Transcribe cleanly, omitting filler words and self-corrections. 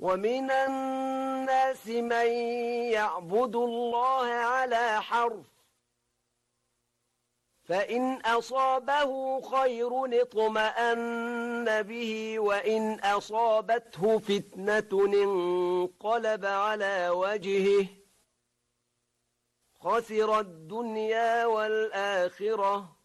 ومن الناس من يعبد الله على حرف فإن أصابه خير اطمأن به وإن أصابته فتنة انقلب على وجهه خسر الدنيا والآخرة